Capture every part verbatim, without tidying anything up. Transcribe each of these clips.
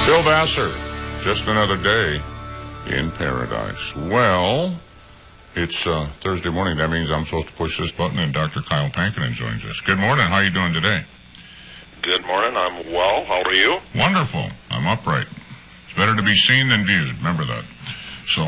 Bill Vassar, just another day in paradise. Well, it's uh, Thursday morning. That means I'm supposed to push this button, and Doctor Kyle Pankinen joins us. Good morning. How are you doing today? Good morning. I'm well. How are you? Wonderful. I'm upright. It's better to be seen than viewed. Remember that. So,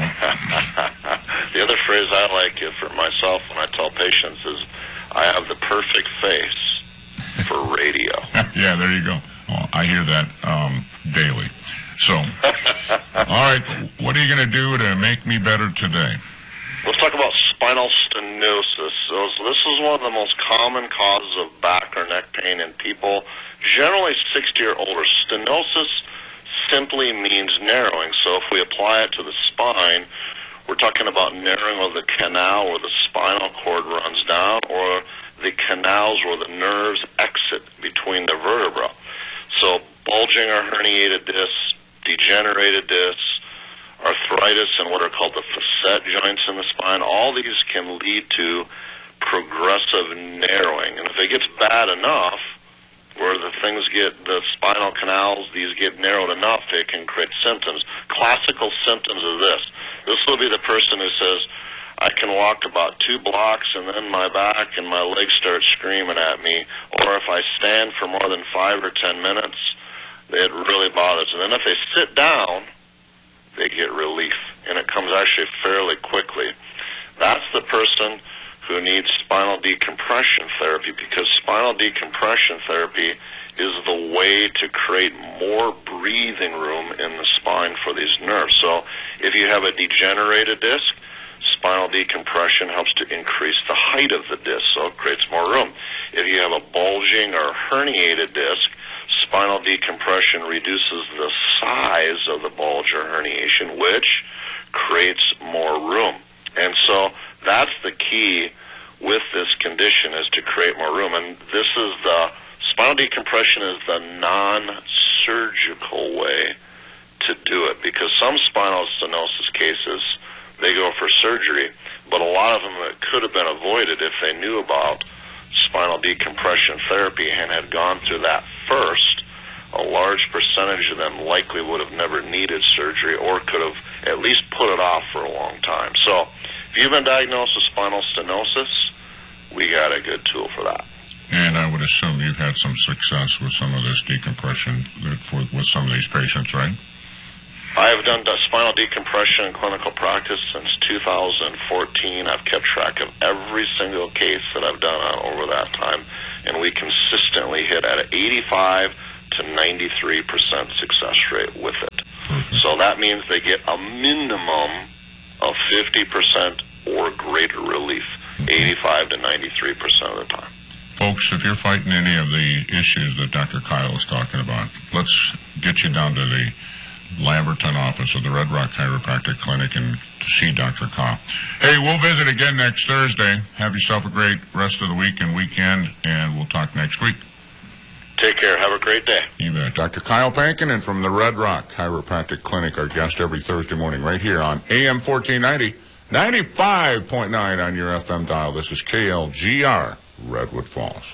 the other phrase I like for myself when I tell patients is, I have the perfect face for radio. Yeah, there you go. Well, I hear that um, daily. So, all right, what are you going to do to make me better today? Let's talk about spinal stenosis. So this is one of the most common causes of back or neck pain in people generally sixty or older. Stenosis simply means narrowing. So if we apply it to the spine, we're talking about narrowing of the canal where the spinal cord runs down, or the canals where the nerves exit between the vertebrae. So bulging or herniated discs, degenerated discs, arthritis, and what are called the facet joints in the spine, all these can lead to progressive narrowing. And if it gets bad enough, where the things get, the spinal canals, these get narrowed enough, it can create symptoms. Classical symptoms of this. This will be the person who says, I can walk about two blocks and then my back and my legs start screaming at me. Or if I stand for more than five or ten minutes, it really bothers them. And if they sit down, they get relief. And it comes actually fairly quickly. That's the person who needs spinal decompression therapy, because spinal decompression therapy is the way to create more breathing room in the spine for these nerves. So if you have a degenerated disc, spinal decompression helps to increase the height of the disc, so it creates more room. If you have a bulging or herniated disc, spinal decompression reduces the size of the bulge or herniation, which creates more room. And so that's the key with this condition, is to create more room. And this is the, spinal decompression is the non-surgical way to do it, because some spinal stenosis cases, they go for surgery, but a lot of them that could have been avoided if they knew about spinal decompression therapy and had gone through that first. A large percentage of them likely would have never needed surgery, or could have at least put it off for a long time. So if you've been diagnosed with spinal stenosis, we got a good tool for that. And I would assume you've had some success with some of this decompression for, with some of these patients, right? I have done spinal decompression in clinical practice since two thousand fourteen. I've kept track of every single case that I've done over that time, and we consistently hit at an eighty-five to ninety-three percent success rate with it. Perfect. So that means they get a minimum of fifty percent or greater relief, eighty-five to ninety-three percent of the time. Folks, if you're fighting any of the issues that Doctor Kyle is talking about, let's get you down to the Lamberton office of the Red Rock Chiropractic Clinic and to see Doctor Kyle. Hey, we'll visit again next Thursday. Have yourself a great rest of the week and weekend, and we'll talk next week. Take care. Have a great day. You bet. Doctor Kyle Pankinen from the Red Rock Chiropractic Clinic, our guest every Thursday morning right here on A M fourteen ninety, ninety-five point nine on your F M dial. This is K L G R, Redwood Falls.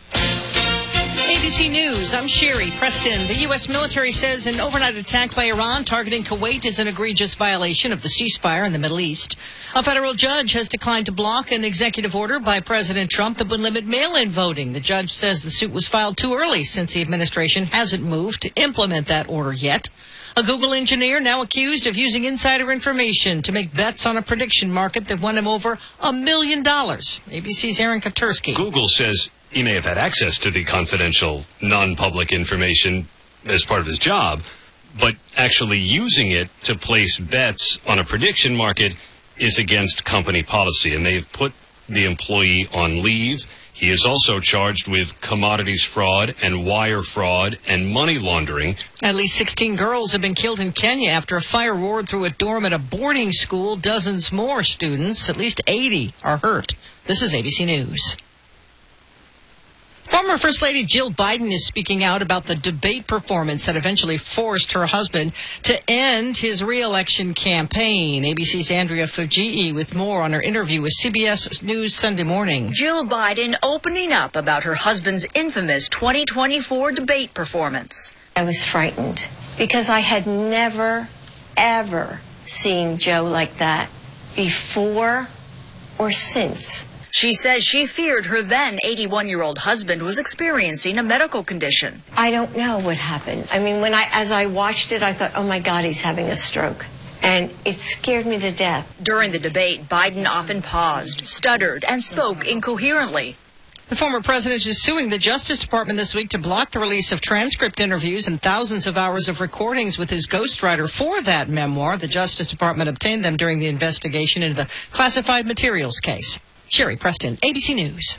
A B C News, I'm Sherry Preston. The U S military says an overnight attack by Iran targeting Kuwait is an egregious violation of the ceasefire in the Middle East. A federal judge has declined to block an executive order by President Trump that would limit mail-in voting. The judge says the suit was filed too early since the administration hasn't moved to implement that order yet. A Google engineer now accused of using insider information to make bets on a prediction market that won him over a million dollars. A B C's Aaron Katursky. Google says he may have had access to the confidential, non-public information as part of his job, but actually using it to place bets on a prediction market is against company policy, and they've put the employee on leave. He is also charged with commodities fraud and wire fraud and money laundering. At least sixteen girls have been killed in Kenya after a fire roared through a dorm at a boarding school. Dozens more students, at least eighty, are hurt. This is A B C News. Former First Lady Jill Biden is speaking out about the debate performance that eventually forced her husband to end his re-election campaign. A B C's Andrea Fujii with more on her interview with C B S News Sunday Morning. Jill Biden opening up about her husband's infamous twenty twenty-four debate performance. I was frightened because I had never, ever seen Joe like that before or since. She says she feared her then eighty-one-year-old husband was experiencing a medical condition. I don't know what happened. I mean, when I, as I watched it, I thought, oh my God, he's having a stroke. And it scared me to death. During the debate, Biden often paused, stuttered, and spoke incoherently. The former president is suing the Justice Department this week to block the release of transcript interviews and thousands of hours of recordings with his ghostwriter for that memoir. The Justice Department obtained them during the investigation into the classified materials case. Sherry Preston, A B C News.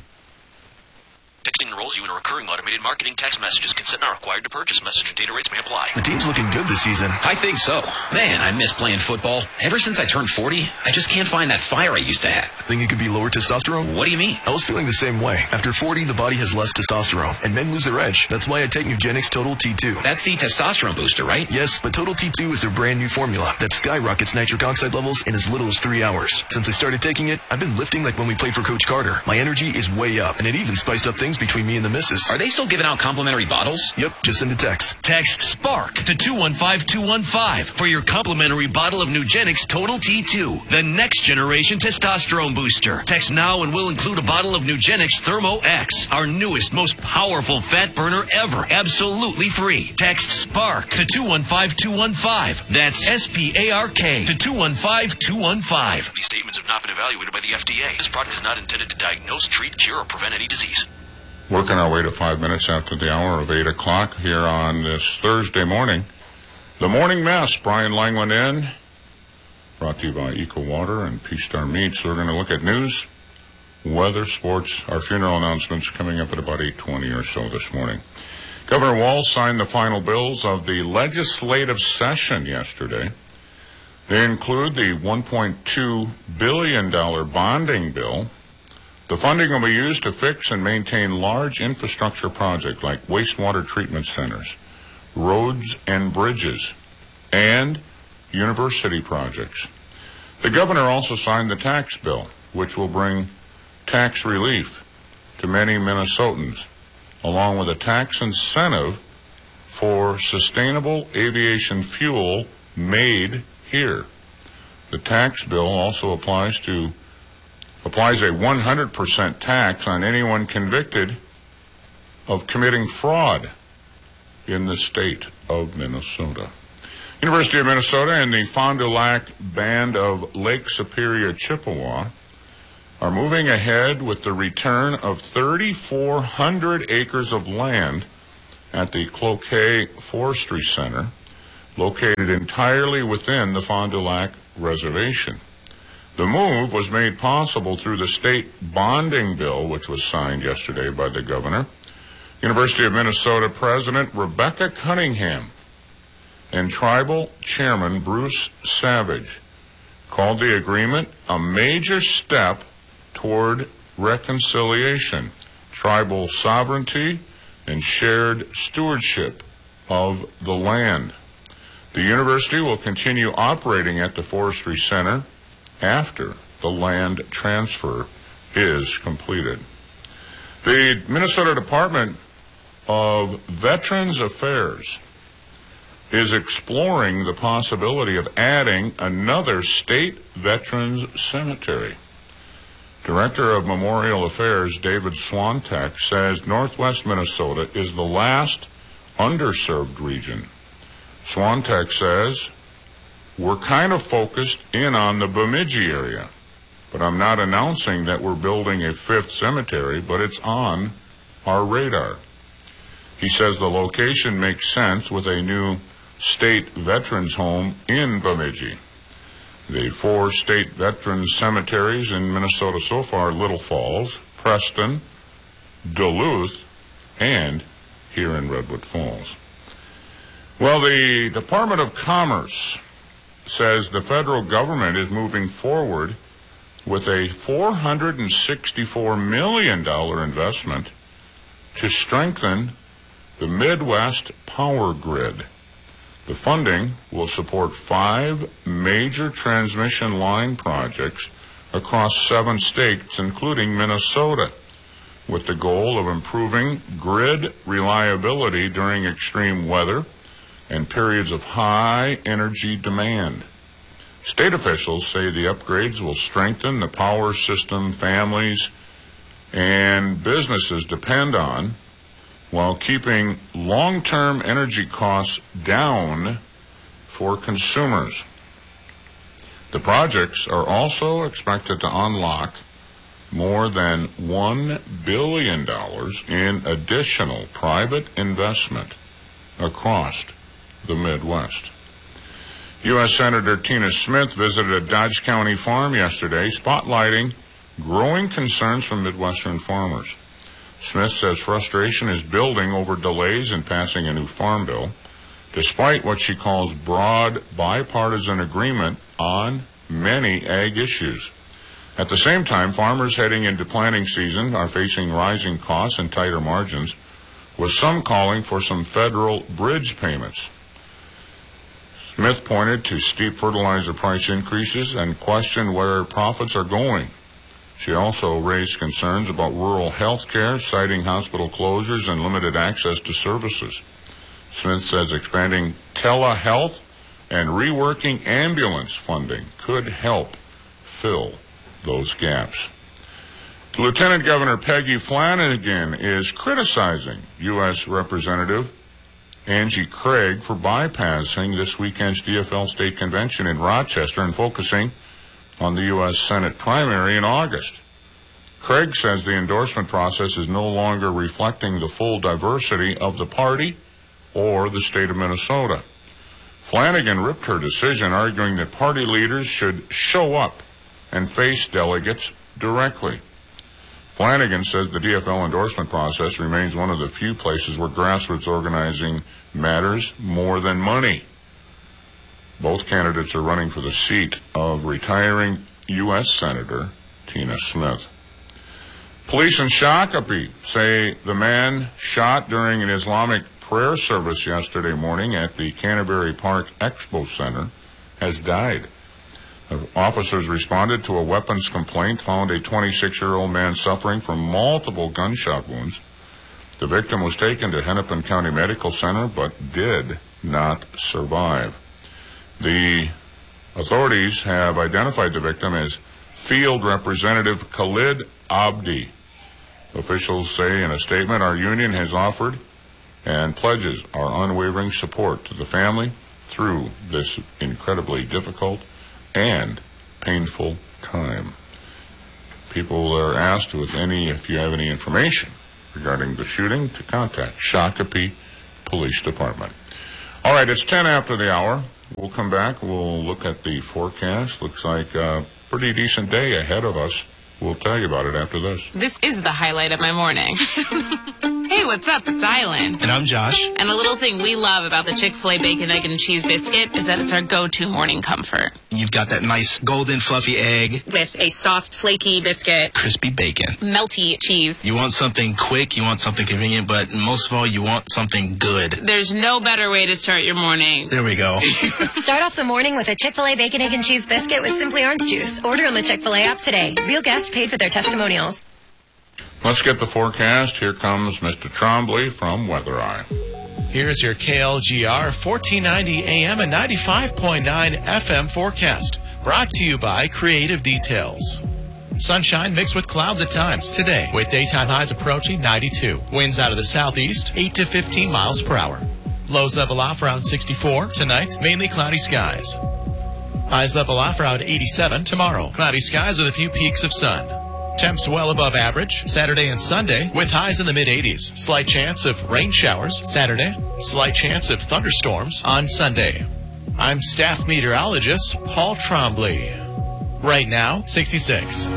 Texting enrolls you in a recurring automated marketing text messages. Consent not required to purchase. Message and data rates may apply. The team's looking good this season. I think so. Man, I miss playing football. Ever since I turned forty, I just can't find that fire I used to have. Think it could be lower testosterone? What do you mean? I was feeling the same way. After forty, the body has less testosterone, and men lose their edge. That's why I take Nugenix Total T two. That's the testosterone booster, right? Yes, but Total T two is their brand new formula that skyrockets nitric oxide levels in as little as three hours. Since I started taking it, I've been lifting like when we played for Coach Carter. My energy is way up, and it even spiced up things between me and the missus. Are they still giving out complimentary bottles? Yep, just send a text. Text SPARK to two one five two one five for your complimentary bottle of Nugenix Total T two, the next generation testosterone booster. Text now and we'll include a bottle of Nugenix Thermo X, our newest, most powerful fat burner ever, absolutely free. Text SPARK to two one five two one five. That's S P A R K to two one five two one five. These statements have not been evaluated by the F D A. This product is not intended to diagnose, treat, cure, or prevent any disease. Working our way to five minutes after the hour of eight o'clock here on this Thursday morning. The Morning Mess, Brian Langland in, brought to you by Eco Water and Peace Star Meats. So we're going to look at news, weather, sports, our funeral announcements coming up at about eight twenty or so this morning. Governor Walz signed the final bills of the legislative session yesterday. They include the one point two billion dollars bonding bill. The funding will be used to fix and maintain large infrastructure projects like wastewater treatment centers, roads and bridges, and university projects. The governor also signed the tax bill, which will bring tax relief to many Minnesotans, along with a tax incentive for sustainable aviation fuel made here. The tax bill also applies to applies a one hundred percent tax on anyone convicted of committing fraud in the state of Minnesota. University of Minnesota and the Fond du Lac Band of Lake Superior Chippewa are moving ahead with the return of three thousand four hundred acres of land at the Cloquet Forestry Center, located entirely within the Fond du Lac Reservation. The move was made possible through the state bonding bill, which was signed yesterday by the governor. University of Minnesota President Rebecca Cunningham and Tribal Chairman Bruce Savage called the agreement a major step toward reconciliation, tribal sovereignty, and shared stewardship of the land. The university will continue operating at the Forestry Center after the land transfer is completed. The Minnesota Department of Veterans Affairs is exploring the possibility of adding another state veterans cemetery. Director of Memorial Affairs David Swantek says Northwest Minnesota is the last underserved region. Swantek says, "We're kind of focused in on the Bemidji area, but I'm not announcing that we're building a fifth cemetery, but it's on our radar." He says the location makes sense with a new state veterans home in Bemidji. The four state veterans cemeteries in Minnesota so far: Little Falls, Preston, Duluth, and here in Redwood Falls. Well, the Department of Commerce says the federal government is moving forward with a four hundred sixty-four million dollars investment to strengthen the Midwest power grid. The funding will support five major transmission line projects across seven states, including Minnesota, with the goal of improving grid reliability during extreme weather and periods of high energy demand. State officials say the upgrades will strengthen the power system families and businesses depend on, while keeping long-term energy costs down for consumers. The projects are also expected to unlock more than one billion dollars in additional private investment across the Midwest. U S Senator Tina Smith visited a Dodge County farm yesterday, spotlighting growing concerns from Midwestern farmers. Smith says frustration is building over delays in passing a new farm bill, despite what she calls broad bipartisan agreement on many ag issues. At the same time, farmers heading into planting season are facing rising costs and tighter margins, with some calling for some federal bridge payments. Smith pointed to steep fertilizer price increases and questioned where profits are going. She also raised concerns about rural health care, citing hospital closures and limited access to services. Smith says expanding telehealth and reworking ambulance funding could help fill those gaps. Lieutenant Governor Peggy Flanagan is criticizing U S Representative Angie Craig for bypassing this weekend's D F L State Convention in Rochester and focusing on the U S Senate primary in August. Craig says the endorsement process is no longer reflecting the full diversity of the party or the state of Minnesota. Flanagan ripped her decision, arguing that party leaders should show up and face delegates directly. Flanagan says the D F L endorsement process remains one of the few places where grassroots organizing matters more than money. Both candidates are running for the seat of retiring U S Senator Tina Smith. Police in Shakopee say the man shot during an Islamic prayer service yesterday morning at the Canterbury Park Expo Center has died. Officers responded to a weapons complaint, found a twenty-six-year-old man suffering from multiple gunshot wounds. The victim was taken to Hennepin County Medical Center but did not survive. The authorities have identified the victim as Field Representative Khalid Abdi. Officials say in a statement, our union has offered and pledges our unwavering support to the family through this incredibly difficult and painful time. People are asked with any, if you have any information regarding the shooting, to contact Shakopee Police Department. All right, it's ten after the hour. We'll come back. We'll look at the forecast. Looks like a pretty decent day ahead of us. We'll tell you about it after this. This is the highlight of my morning. Hey, what's up? It's Island. And I'm Josh. And a little thing we love about the Chick-fil-A Bacon, Egg, and Cheese Biscuit is that it's our go-to morning comfort. You've got that nice golden fluffy egg. With a soft, flaky biscuit. Crispy bacon. Melty cheese. You want something quick, you want something convenient, but most of all, you want something good. There's no better way to start your morning. There we go. Start off the morning with a Chick-fil-A Bacon, Egg, and Cheese Biscuit with Simply Orange Juice. Order on the Chick-fil-A app today. Real guests paid for their testimonials. Let's get the forecast. Here comes Mister Trombley from Weather Eye. Here's your K L G R fourteen ninety A M and ninety-five point nine F M forecast. Brought to you by Creative Details. Sunshine mixed with clouds at times today, with daytime highs approaching ninety-two. Winds out of the southeast, eight to fifteen miles per hour. Lows level off around sixty-four. Tonight, mainly cloudy skies. Highs level off around eighty-seven tomorrow. Cloudy skies with a few peaks of sun. Temps well above average Saturday and Sunday with highs in the mid eighties. Slight chance of rain showers Saturday. Slight chance of thunderstorms on Sunday. I'm staff meteorologist Paul Trombley. Right now, sixty-six.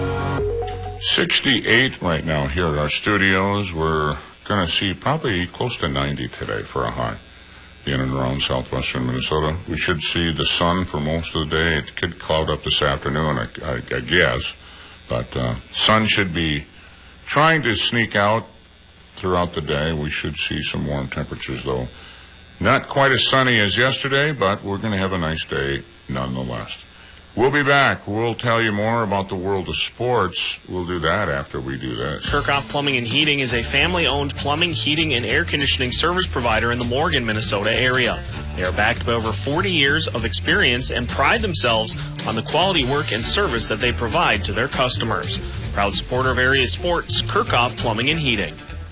sixty-eight right now here at our studios. We're going to see probably close to ninety today for a high in and around southwestern Minnesota. We should see the sun for most of the day. It could cloud up this afternoon, I, I, I guess. But uh, sun should be trying to sneak out throughout the day. We should see some warm temperatures, though. Not quite as sunny as yesterday, but we're going to have a nice day nonetheless. We'll be back. We'll tell you more about the world of sports. We'll do that after we do this. Kirchhoff Plumbing and Heating is a family-owned plumbing, heating, and air conditioning service provider in the Morgan, Minnesota area. They are backed by over forty years of experience and pride themselves on the quality work and service that they provide to their customers. Proud supporter of area sports, Kirchhoff Plumbing and Heating.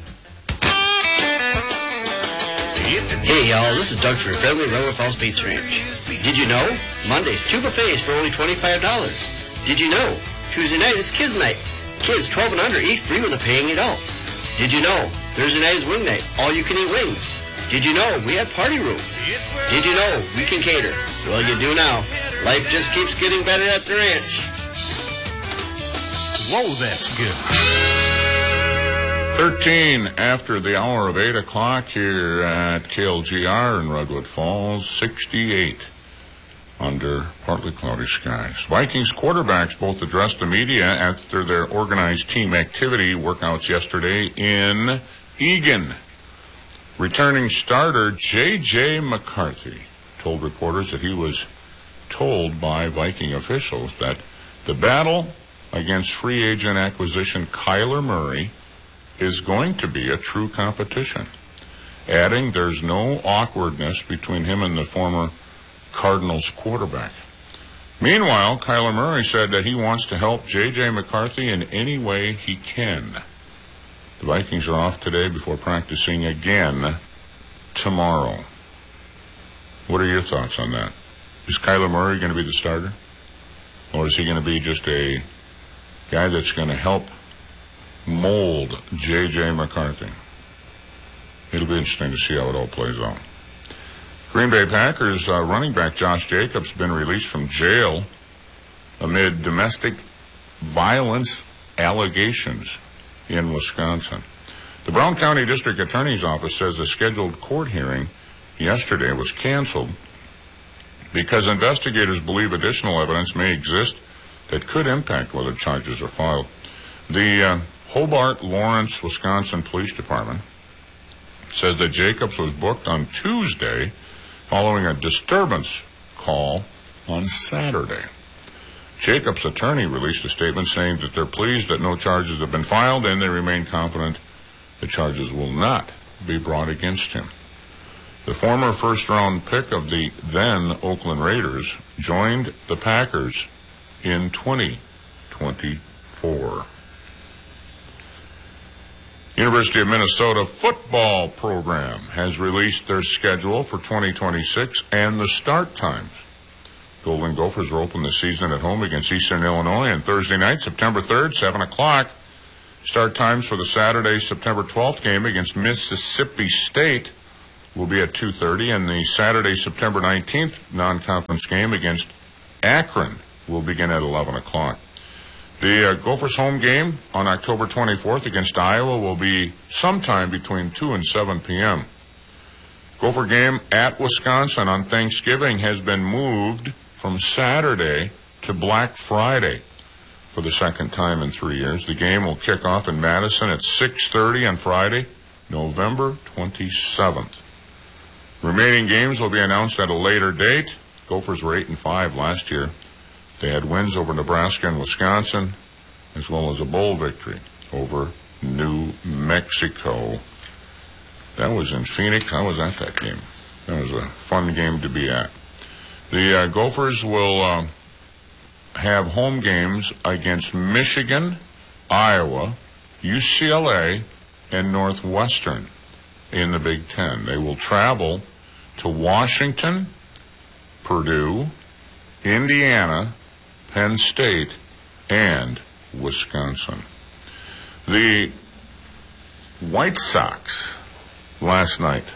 Hey y'all, this is Doug from your friendly Railroad Falls Pizza Ranch. Did you know? Mondays, two buffets for only twenty-five dollars. Did you know? Tuesday night is Kids Night. Kids twelve and under eat free with a paying adult. Did you know? Thursday night is Wing Night. All you can eat wings. Did you know? We have party rooms. Did you know? We can cater. Well, you do now. Life just keeps getting better at the ranch. Whoa, that's good. thirteen after the hour of eight o'clock here at K L G R in Redwood Falls, sixty-eight under partly cloudy skies. Vikings quarterbacks both addressed the media after their organized team activity workouts yesterday in Eagan. Returning starter J J McCarthy told reporters that he was told by Viking officials that the battle against free agent acquisition Kyler Murray is going to be a true competition, adding there's no awkwardness between him and the former Cardinals quarterback. Meanwhile, Kyler Murray said that he wants to help J J McCarthy in any way he can. The Vikings are off today before practicing again tomorrow. What are your thoughts on that? Is Kyler Murray going to be the starter? Or is he going to be just a guy that's going to help mold J J McCarthy? It'll be interesting to see how it all plays out. Green Bay Packers uh, running back Josh Jacobs been released from jail amid domestic violence allegations in Wisconsin. The Brown County District Attorney's Office says a scheduled court hearing yesterday was canceled because investigators believe additional evidence may exist that could impact whether charges are filed. The uh, Hobart Lawrence, Wisconsin Police Department says that Jacobs was booked on Tuesday following a disturbance call on Saturday. Jacobs' attorney released a statement saying that they're pleased that no charges have been filed and they remain confident the charges will not be brought against him. The former first-round pick of the then Oakland Raiders joined the Packers in twenty twenty-four. University of Minnesota football program has released their schedule for twenty twenty-six and the start times. Golden Gophers will open the season at home against Eastern Illinois on Thursday night, September third, seven o'clock. Start times for the Saturday, September twelfth game against Mississippi State will be at two thirty, and the Saturday, September nineteenth non-conference game against Akron will begin at eleven o'clock. The uh, Gophers home game on October twenty-fourth against Iowa will be sometime between two and seven p.m. Gopher game at Wisconsin on Thanksgiving has been moved from Saturday to Black Friday for the second time in three years. The game will kick off in Madison at six thirty on Friday, November twenty-seventh. Remaining games will be announced at a later date. Gophers were eight and five last year. They had wins over Nebraska and Wisconsin, as well as a bowl victory over New Mexico. That was in Phoenix. I was at that game. That was a fun game to be at. The uh, Gophers will uh, have home games against Michigan, Iowa, U C L A, and Northwestern in the Big Ten. They will travel to Washington, Purdue, Indiana, Penn State, and Wisconsin. The White Sox last night,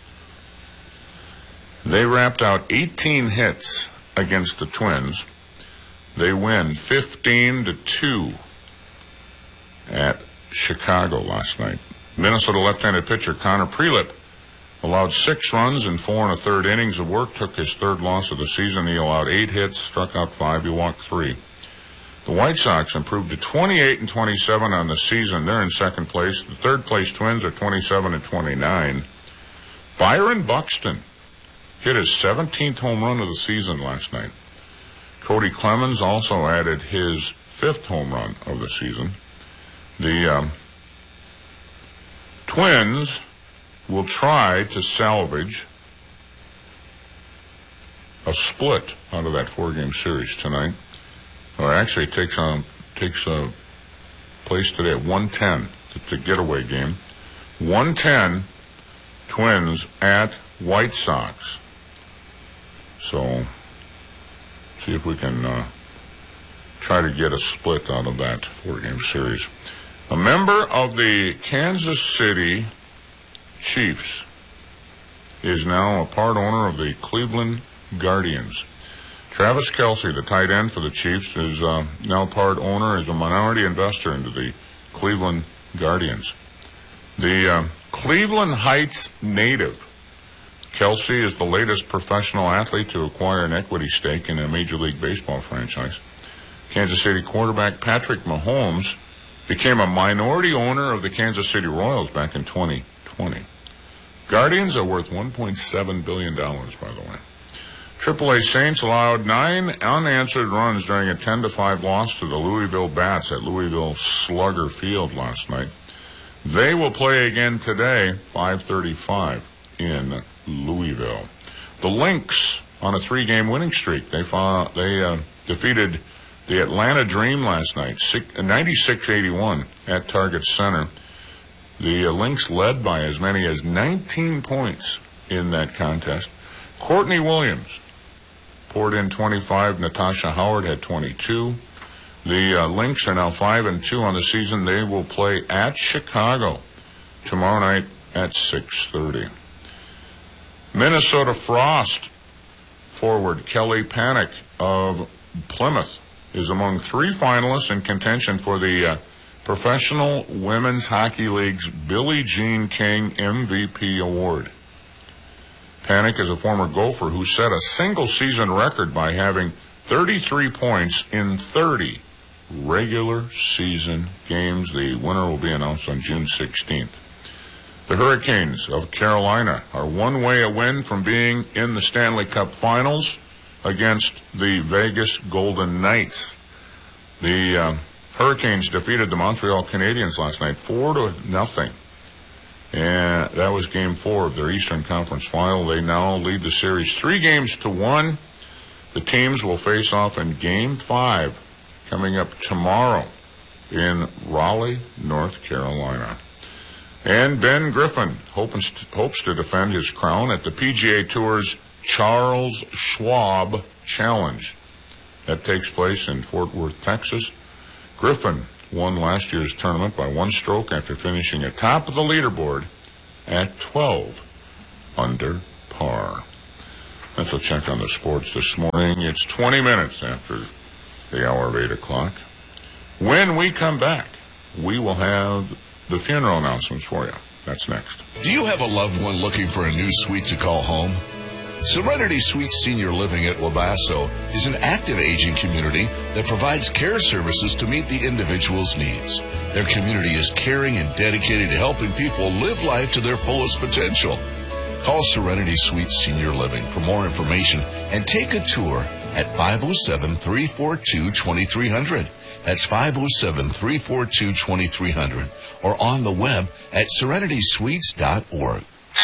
they wrapped out eighteen hits against the Twins. They win fifteen to two at Chicago last night. Minnesota left-handed pitcher Connor Prelip allowed six runs in four and a third innings of work, took his third loss of the season. He allowed eight hits, struck out five, he walked three. The White Sox improved to twenty-eight and twenty-seven on the season. They're in second place. The third place Twins are twenty-seven and twenty-nine. Byron Buxton hit his seventeenth home run of the season last night. Cody Clemens also added his fifth home run of the season. The um, Twins will try to salvage a split out of that four-game series tonight. Or actually, it takes on takes a place today at one ten. It's a getaway game. one ten, Twins at White Sox. So, see if we can uh, try to get a split out of that four-game series. A member of the Kansas City Chiefs is now a part owner of the Cleveland Guardians. Travis Kelce, the tight end for the Chiefs, is uh, now part owner, is a minority investor into the Cleveland Guardians. The uh, Cleveland Heights native, Kelce is the latest professional athlete to acquire an equity stake in a Major League Baseball franchise. Kansas City quarterback Patrick Mahomes became a minority owner of the Kansas City Royals back in twenty twenty. Guardians are worth one point seven billion dollars, by the way. triple A Saints allowed nine unanswered runs during a ten to five loss to the Louisville Bats at Louisville Slugger Field last night. They will play again today, five thirty-five, in Louisville. The Lynx on a three-game winning streak. They fought, they uh, defeated the Atlanta Dream last night, ninety-six eighty-one at Target Center. The uh, Lynx led by as many as nineteen points in that contest. Courtney Williams poured in twenty-five. Natasha Howard had twenty-two. The uh, Lynx are now five and two on the season. They will play at Chicago tomorrow night at six thirty. Minnesota Frost forward Kelly Panic of Plymouth is among three finalists in contention for the uh, Professional Women's Hockey League's Billie Jean King M V P award. Panic is a former Gopher who set a single-season record by having thirty-three points in thirty regular season games. The winner will be announced on June sixteenth. The Hurricanes of Carolina are one way a win from being in the Stanley Cup Finals against the Vegas Golden Knights. The uh, Hurricanes defeated the Montreal Canadiens last night four to nothing. And that was game four of their Eastern Conference final. They now lead the series three games to one. The teams will face off in game five coming up tomorrow in Raleigh, North Carolina. And Ben Griffin hopes, hopes to defend his crown at the P G A Tour's Charles Schwab Challenge. That takes place in Fort Worth, Texas. Griffin won last year's tournament by one stroke after finishing atop of the leaderboard at twelve under par. That's a check on the sports this morning. It's twenty minutes after the hour of eight o'clock. When we come back, we will have the funeral announcements for you. That's next. Do you have a loved one looking for a new suite to call home? Serenity Suites Senior Living at Wabasso is an active aging community that provides care services to meet the individual's needs. Their community is caring and dedicated to helping people live life to their fullest potential. Call Serenity Suites Senior Living for more information and take a tour at five oh seven, three four two, two three zero zero. That's five oh seven, three four two, two three zero zero or on the web at serenity suites dot org.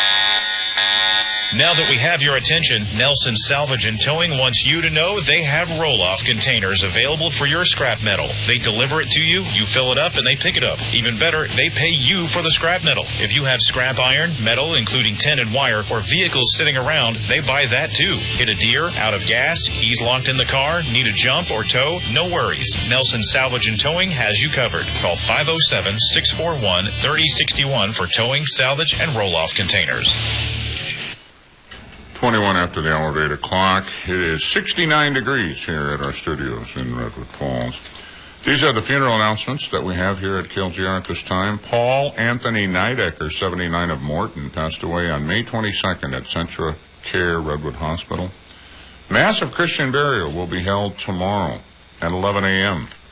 Now that we have your attention, Nelson Salvage and Towing wants you to know they have roll-off containers available for your scrap metal. They deliver it to you, you fill it up, and they pick it up. Even better, they pay you for the scrap metal. If you have scrap iron, metal, including tin and wire, or vehicles sitting around, they buy that too. Hit a deer, out of gas, keys locked in the car, need a jump or tow? No worries. Nelson Salvage and Towing has you covered. Call five oh seven, six four one, three oh six one for towing, salvage, and roll-off containers. twenty-one after the hour of eight o'clock. It is sixty-nine degrees here at our studios in Redwood Falls. These are the funeral announcements that we have here at K L G R at this time. Paul Anthony Nidecker, seventy-nine, of Morton, passed away on May twenty-second at Centra Care Redwood Hospital. Mass of Christian burial will be held tomorrow at eleven a.m.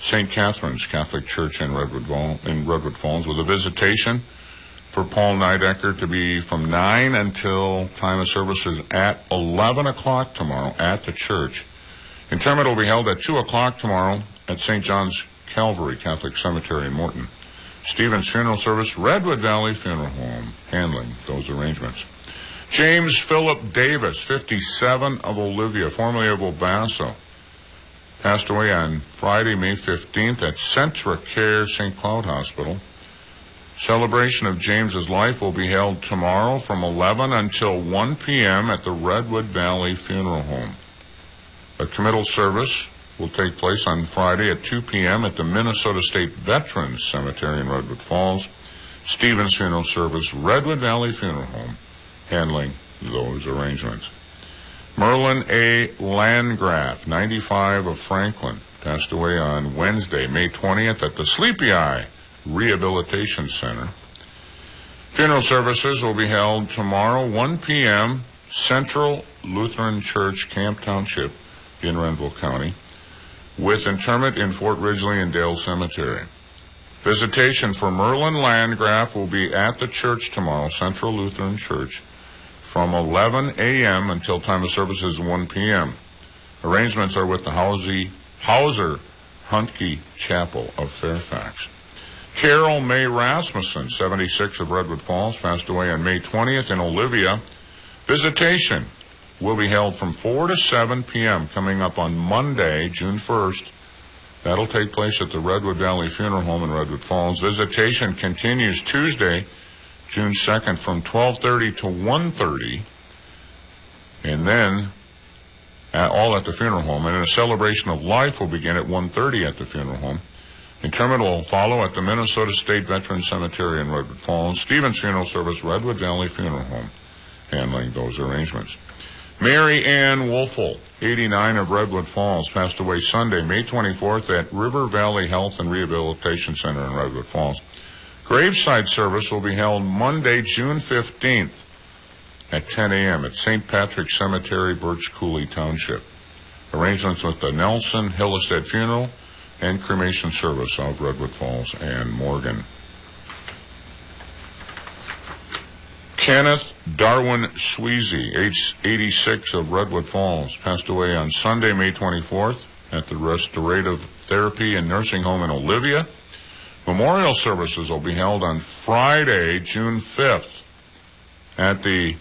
Saint Catherine's Catholic Church in Redwood, Val- in Redwood Falls, with a visitation for Paul Nidecker to be from nine until time of service is at eleven o'clock tomorrow at the church. Interment will be held at two o'clock tomorrow at Saint John's Calvary Catholic Cemetery in Morton. Stephen's funeral service, Redwood Valley Funeral Home, handling those arrangements. James Philip Davis, fifty-seven, of Olivia, formerly of El Paso, passed away on Friday, May fifteenth at Centra Care Saint Cloud Hospital. Celebration of James's life will be held tomorrow from eleven until one p.m. at the Redwood Valley Funeral Home. A committal service will take place on Friday at two p.m. at the Minnesota State Veterans Cemetery in Redwood Falls. Stephen's funeral service, Redwood Valley Funeral Home, handling those arrangements. Merlin A. Landgraf, ninety-five, of Franklin, passed away on Wednesday, May twentieth at the Sleepy Eye Rehabilitation Center. Funeral services will be held tomorrow, one p.m., Central Lutheran Church, Camp Township in Renville County, with interment in Fort Ridgely and Dale Cemetery. Visitation for Merlin Landgraf will be at the church tomorrow, Central Lutheran Church, from eleven a.m. until time of service is one p.m. Arrangements are with the Hauser, Hauser Huntke Chapel of Fairfax. Carol May Rasmussen, seventy-six, of Redwood Falls, passed away on May twentieth in Olivia. Visitation will be held from four to seven p.m. coming up on Monday, June first. That'll take place at the Redwood Valley Funeral Home in Redwood Falls. Visitation continues Tuesday, June second, from twelve thirty to one thirty, and then at, all at the funeral home. And a celebration of life will begin at one thirty at the funeral home. Interment will follow at the Minnesota State Veterans Cemetery in Redwood Falls. Stephen's funeral service, Redwood Valley Funeral Home, handling those arrangements. Mary Ann Wolfel, eighty-nine, of Redwood Falls, passed away Sunday, May twenty-fourth at River Valley Health and Rehabilitation Center in Redwood Falls. Graveside service will be held Monday, June fifteenth at ten a.m. at Saint Patrick's Cemetery, Birch Coulee Township. Arrangements with the Nelson Hillestead Funeral and Cremation Service of Redwood Falls and Morgan. Kenneth Darwin Sweezy, age eighty-six, of Redwood Falls, passed away on Sunday, May twenty-fourth at the Restorative Therapy and Nursing Home in Olivia. Memorial services will be held on Friday, June fifth at the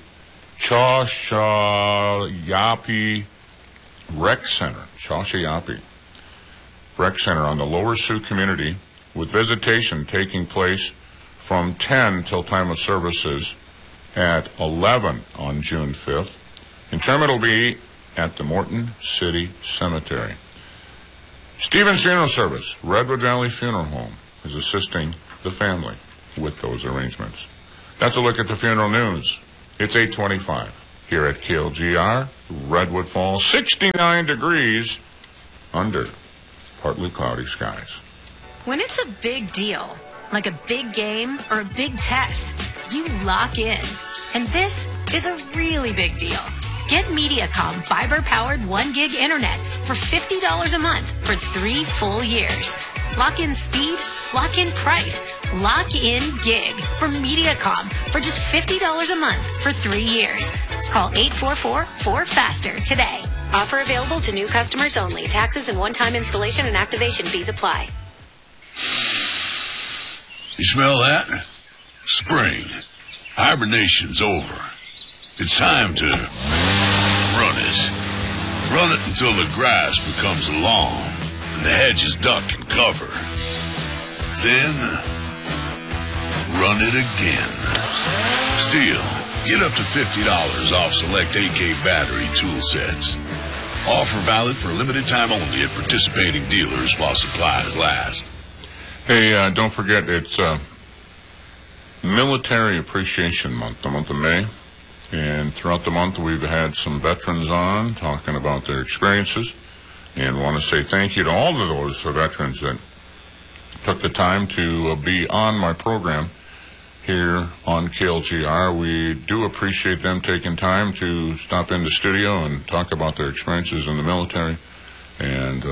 Chashayapi Rec Center, Chashayapi Rec Center on the Lower Sioux community, with visitation taking place from ten till time of services at eleven on June fifth. Interment will be at the Morton City Cemetery. Stephen's funeral service, Redwood Valley Funeral Home, is assisting the family with those arrangements. That's a look at the funeral news. It's eight twenty-five here at K L G R, Redwood Falls, sixty-nine degrees under partly cloudy skies. When it's a big deal, like a big game or a big test, you lock in. And this is a really big deal. Get MediaCom fiber-powered one gig internet for fifty dollars a month for three full years. Lock in speed, lock in price, lock in gig for MediaCom for just fifty dollars a month for three years. Call eight four four, four faster today. Offer available to new customers only. Taxes and one-time installation and activation fees apply. You smell that? Spring. Hibernation's over. It's time to run it. Run it until the grass becomes lawn and the hedges duck and cover. Then, run it again. Still, get up to fifty dollars off select A K battery tool sets. Offer valid for limited time only at participating dealers while supplies last. Hey, uh, don't forget, it's uh, Military Appreciation Month, the month of May. And throughout the month, we've had some veterans on talking about their experiences. And want to say thank you to all of those veterans that took the time to uh, be on my program here on K L G R. We do appreciate them taking time to stop in the studio and talk about their experiences in the military. And um,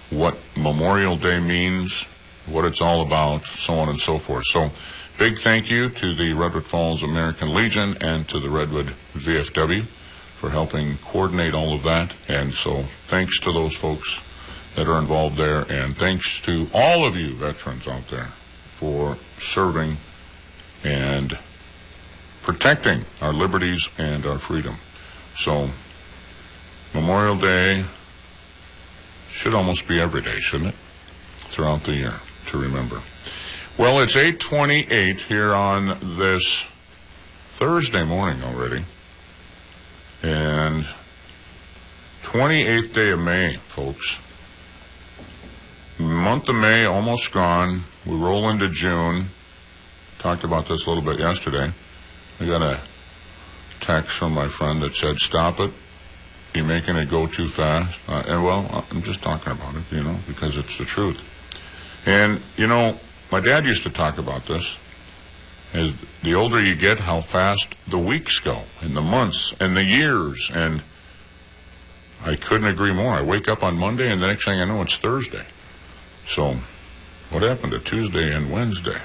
what Memorial Day means, what it's all about, so on and so forth. So big thank you to the Redwood Falls American Legion and to the Redwood V F W for helping coordinate all of that. And so thanks to those folks that are involved there, and thanks to all of you veterans out there for serving and protecting our liberties and our freedom. So Memorial Day should almost be every day, shouldn't it? Throughout the year to remember. Well, it's eight twenty-eight here on this Thursday morning already. And twenty-eighth day of May, folks. Month of May almost gone. We roll into June. Talked about this a little bit yesterday. I got a text from my friend that said, "Stop it. You're making it go too fast." Uh, and well, I'm just talking about it, you know, because it's the truth. And, you know, my dad used to talk about this. As the older you get, how fast the weeks go, and the months, and the years. And I couldn't agree more. I wake up on Monday, and the next thing I know, it's Thursday. So, what happened to Tuesday and Wednesday?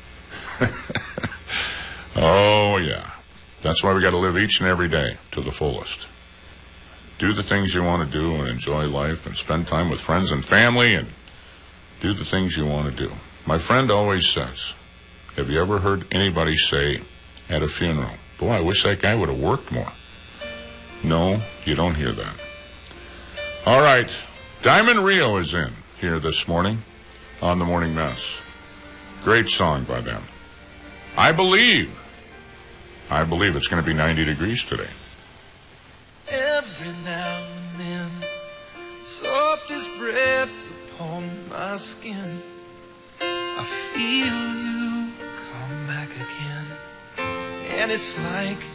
Oh, yeah. That's why we got to live each and every day to the fullest. Do the things you want to do and enjoy life and spend time with friends and family and do the things you want to do. My friend always says, have you ever heard anybody say at a funeral, "Boy, I wish that guy would have worked more"? No, you don't hear that. All right. Diamond Rio is in here this morning on the Morning Mess. Great song by them. I believe. I believe it's going to be ninety degrees today. Every now and then, softest breath upon my skin, I feel you come back again, and it's like